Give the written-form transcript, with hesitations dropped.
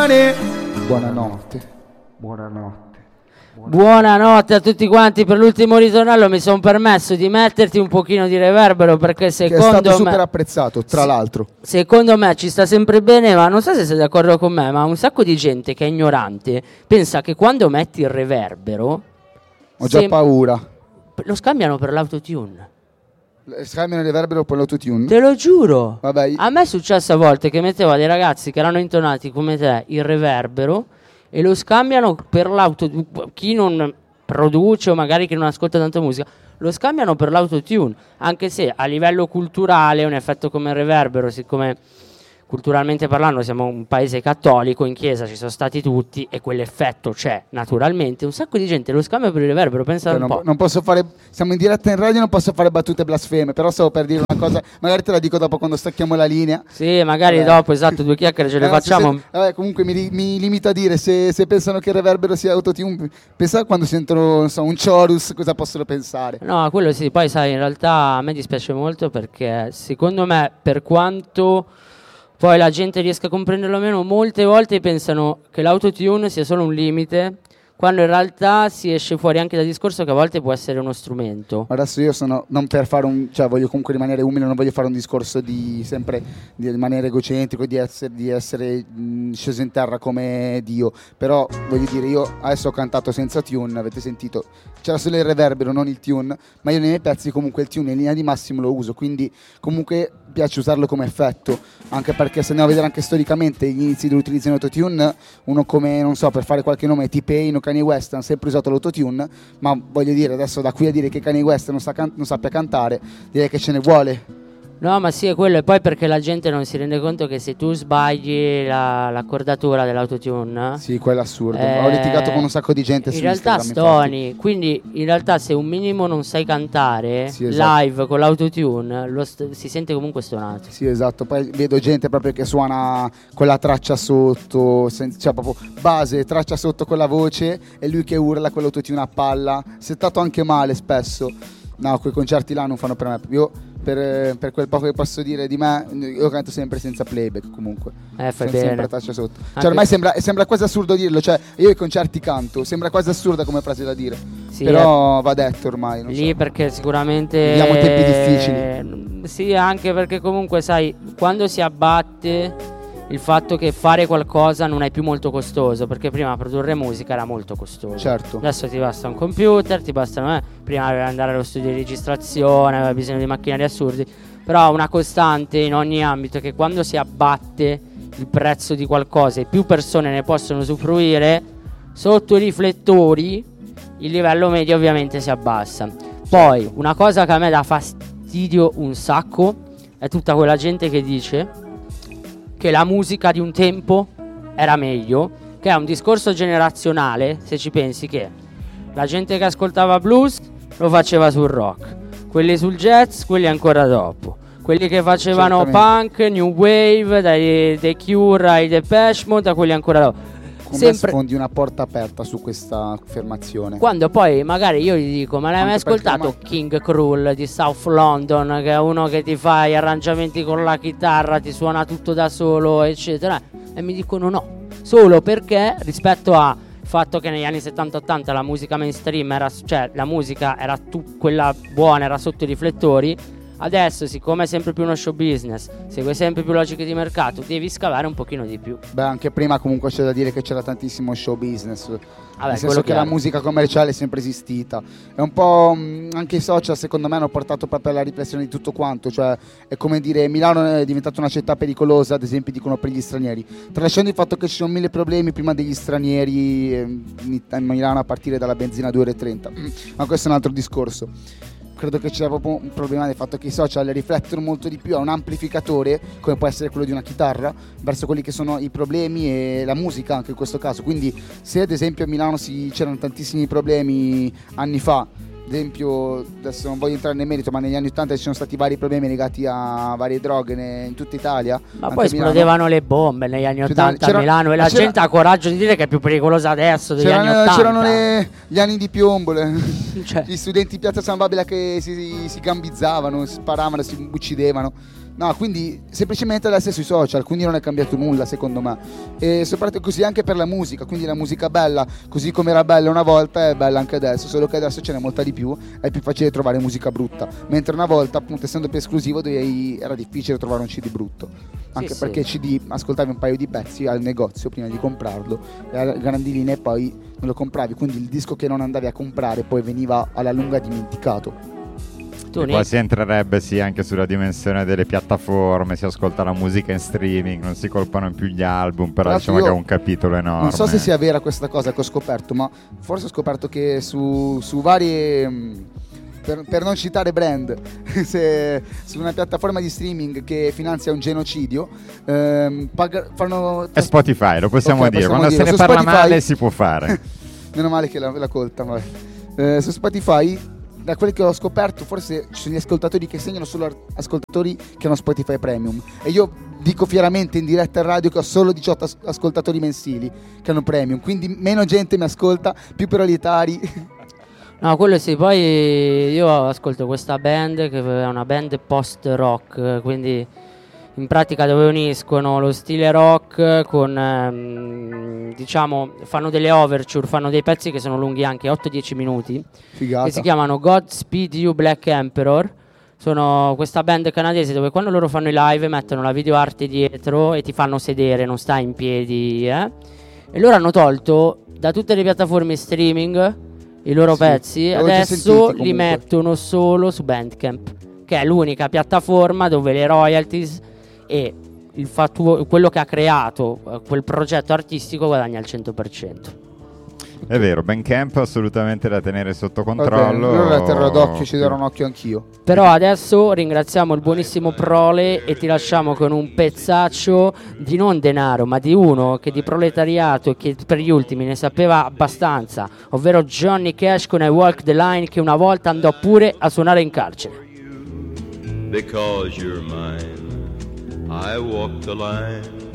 mani. Buonanotte. Buonanotte a tutti quanti. Per l'ultimo ritornello mi sono permesso di metterti un pochino di reverbero perché secondo me... Che è stato super apprezzato, tra l'altro. Secondo me ci sta sempre bene, ma non so se sei d'accordo con me, ma un sacco di gente che è ignorante pensa che quando metti il reverbero... Ho già paura. Lo scambiano per l'autotune. Scambiano il reverbero per l'autotune? Te lo giuro. Vabbè. A me è successo a volte che mettevo a dei ragazzi che erano intonati come te il reverbero e lo scambiano per l'autotune. Chi non produce o magari che non ascolta tanta musica lo scambiano per l'autotune, anche se a livello culturale è un effetto come il reverbero, siccome culturalmente parlando siamo un paese cattolico, in chiesa ci sono stati tutti e quell'effetto c'è naturalmente. Un sacco di gente lo scambia per il reverbero, pensa un po'. Non posso fare, siamo in diretta in radio, non posso fare battute blasfeme, però stavo per dire una cosa, magari te la dico dopo quando stacchiamo la linea. Sì, magari dopo, esatto, due chiacchiere ce le facciamo. Comunque mi limito a dire, se pensano che il reverbero sia autotune, pensa quando sentono, non so, un chorus, cosa possono pensare? No, quello sì, poi sai, in realtà a me dispiace molto perché secondo me, per quanto poi la gente riesca a comprenderlo o meno, molte volte pensano che l'autotune sia solo un limite, quando in realtà si esce fuori anche dal discorso che a volte può essere uno strumento. Adesso io sono, non per fare cioè voglio comunque rimanere umile, non voglio fare un discorso di sempre di rimanere egocentrico, di essere sceso in terra come Dio, però voglio dire, io adesso ho cantato senza tune, avete sentito, c'era solo il reverbero, non il tune, ma io nei miei pezzi comunque il tune in linea di massimo lo uso, quindi comunque piace usarlo come effetto, anche perché se andiamo a vedere anche storicamente gli inizi dell'utilizzo in autotune, uno come, non so, per fare qualche nome, T-Pain o Kanye West hanno sempre usato l'autotune, ma voglio dire, adesso da qui a dire che Kanye West non sappia cantare, direi che ce ne vuole. No, ma sì, è quello, e poi perché la gente non si rende conto che se tu sbagli l'accordatura dell'autotune... Sì, quello è assurdo, ho litigato con un sacco di gente su Instagram. In realtà stoni, quindi in realtà se un minimo non sai cantare, sì, esatto, live con l'autotune, si sente comunque stonato. Sì, esatto, poi vedo gente proprio che suona con la traccia sotto, cioè proprio base, traccia sotto con la voce, e lui che urla con l'autotune a palla, settato anche male spesso. No, quei concerti là non fanno per me. Io per quel poco che posso dire di me, io canto sempre senza playback comunque. Fai bene. Sempre traccia sotto. Cioè ormai sembra quasi assurdo dirlo, cioè io ai concerti canto, sembra quasi assurda come frase da dire. Sì, però va detto ormai. Non lì so. Perché sicuramente viviamo tempi difficili. Sì, anche perché comunque sai, quando si abbatte il fatto che fare qualcosa non è più molto costoso, perché prima produrre musica era molto costoso. Certo. Adesso ti basta un computer, ti bastano prima dovevi andare allo studio di registrazione, avevi bisogno di macchinari assurdi, però una costante in ogni ambito è che quando si abbatte il prezzo di qualcosa e più persone ne possono usufruire, sotto i riflettori il livello medio ovviamente si abbassa. Poi una cosa che a me dà fastidio un sacco è tutta quella gente che dice che la musica di un tempo era meglio, che è un discorso generazionale, se ci pensi, che la gente che ascoltava blues lo faceva sul rock, quelli sul jazz, quelli ancora dopo, quelli che facevano punk, new wave, dai The Cure ai Depeche Mode, a quelli ancora dopo. Come sfondi una porta aperta su questa affermazione. Quando poi magari io gli dico: ma l'hai mai ascoltato King Krul di South London, che è uno che ti fa gli arrangiamenti con la chitarra, ti suona tutto da solo eccetera, e mi dicono no, solo perché rispetto a fatto che negli anni 70-80 la musica mainstream era, cioè la musica era quella buona, era sotto i riflettori. Adesso, siccome è sempre più uno show business, segue sempre più logiche di mercato, devi scavare un pochino di più. Beh, anche prima comunque c'è da dire che c'era tantissimo show business. Vabbè, nel senso che la musica commerciale è sempre esistita. È un po' anche i social secondo me hanno portato proprio alla riflessione di tutto quanto. Cioè è come dire, Milano è diventata una città pericolosa, ad esempio dicono per gli stranieri, tralasciando il fatto che ci sono 1000 problemi prima degli stranieri in Milano, a partire dalla benzina 2,30 €. Ma questo è un altro discorso. Credo che c'è proprio un problema del fatto che i social riflettono molto di più a un amplificatore, come può essere quello di una chitarra, verso quelli che sono i problemi e la musica anche in questo caso. Quindi se ad esempio a Milano c'erano tantissimi problemi anni fa, ad esempio, adesso non voglio entrare nel merito, ma negli anni 80 ci sono stati vari problemi legati a varie droghe in tutta Italia. Ma poi esplodevano le bombe negli anni 80 a Milano, e la gente ha coraggio di dire che è più pericolosa adesso degli anni 80. C'erano gli anni di piombo, gli studenti in piazza San Babila che si gambizzavano, sparavano, si uccidevano. No, quindi semplicemente adesso è sui social, quindi non è cambiato nulla secondo me. E soprattutto così anche per la musica, quindi la musica bella, così come era bella una volta, è bella anche adesso, solo che adesso ce n'è molta di più, è più facile trovare musica brutta. Mentre una volta, appunto, essendo più esclusivo, era difficile trovare un CD brutto. Anche perché CD ascoltavi un paio di pezzi al negozio prima di comprarlo, e a grandi linee poi non lo compravi, quindi il disco che non andavi a comprare poi veniva alla lunga dimenticato. Qua si entrerebbe anche sulla dimensione delle piattaforme, si ascolta la musica in streaming, non si colpano più gli album, però diciamo che è un capitolo enorme. Non so se sia vera questa cosa che ho scoperto, ma forse ho scoperto che su varie, per non citare brand, se su una piattaforma di streaming che finanzia un genocidio, fanno... È Spotify, lo possiamo dire, quando se ne su parla Spotify, male si può fare. Meno male che la colta, vabbè. Su Spotify, da quelli che ho scoperto, forse ci sono gli ascoltatori che segnano solo ascoltatori che hanno Spotify Premium, e io dico fieramente in diretta in radio che ho solo 18 ascoltatori mensili che hanno Premium, quindi meno gente mi ascolta, più prioritari. No, quello sì, poi io ascolto questa band che è una band post-rock, quindi in pratica dove uniscono lo stile rock con, diciamo, fanno delle overture, fanno dei pezzi che sono lunghi anche 8-10 minuti. Figata. Che si chiamano Godspeed You Black Emperor. Sono questa band canadese dove quando loro fanno i live mettono la video arte dietro e ti fanno sedere, non stai in piedi, E loro hanno tolto da tutte le piattaforme streaming i loro pezzi, adesso li mettono solo su Bandcamp, che è l'unica piattaforma dove le royalties e quello che ha creato quel progetto artistico guadagna al 100%. È vero, Bandcamp assolutamente da tenere sotto controllo. Allora la terrò d'occhio, ci darò un occhio anch'io. Però adesso ringraziamo il buonissimo Prole e ti lasciamo con un pezzaccio di non denaro, ma di uno che di proletariato e che per gli ultimi ne sapeva abbastanza, ovvero Johnny Cash con I Walk the Line, che una volta andò pure a suonare in carcere. Because you're mine, I walk the line.